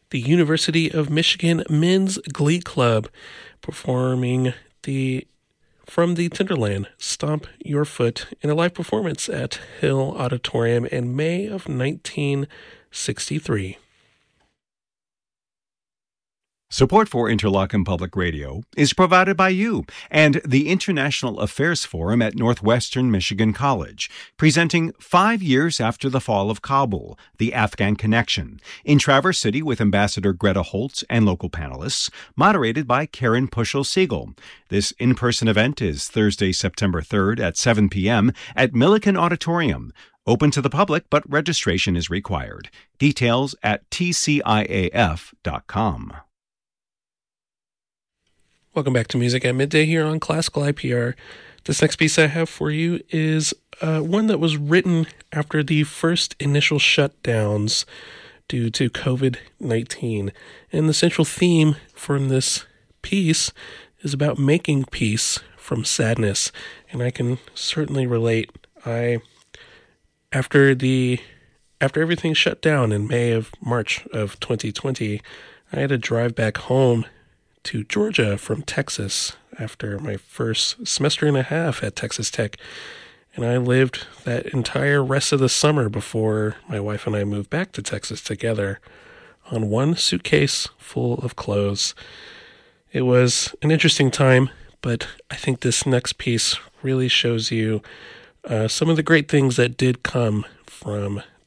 the University of Michigan Men's Glee Club performing from the Tinderland, Stomp Your Foot, in a live performance at Hill Auditorium in May of 1963. Support for Interlochen Public Radio is provided by you and the International Affairs Forum at Northwestern Michigan College, presenting 5 years after the fall of Kabul, the Afghan Connection, in Traverse City with Ambassador Greta Holtz and local panelists, moderated by Karen Puschel-Siegel. This in-person event is Thursday, September 3rd at 7 p.m. at Millikan Auditorium. Open to the public, but registration is required. Details at tciaf.com. Welcome back to Music at Midday here on Classical IPR. This next piece I have for you is one that was written after the first initial shutdowns due to COVID-19. And the central theme from this piece is about making peace from sadness. And I can certainly relate. After everything shut down in March of 2020, I had to drive back home to Georgia from Texas after my first semester and a half at Texas Tech. And I lived that entire rest of the summer before my wife and I moved back to Texas together on one suitcase full of clothes. It was an interesting time, but I think this next piece really shows you some of the great things that did come from